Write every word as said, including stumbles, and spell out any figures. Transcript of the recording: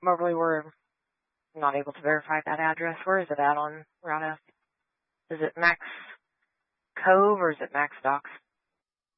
Moberly, we're not able to verify that address. Where is it at on Route F? Is it Max Cove or is it Max Docks?